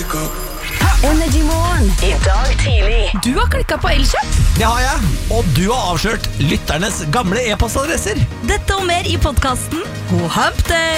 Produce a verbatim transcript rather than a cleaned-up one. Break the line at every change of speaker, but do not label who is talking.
Energy Morgen. I dag tidlig.
Du har klikket på Elkjøp.
Det har jeg, og du har avslørt lytternes gamle e-postadresser.
Dette og mer i podcasten God Hump Day.